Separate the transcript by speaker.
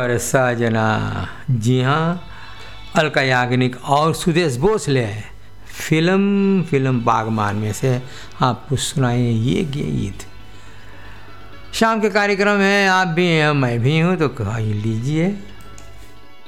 Speaker 1: पर सजना। जी हाँ, अलका याग्निक और सुदेश भोसले फिल्म बागबान में से आपको सुनाए ये गीत। शाम के कार्यक्रम है, आप भी हैं मैं भी हूँ, तो कह लीजिए।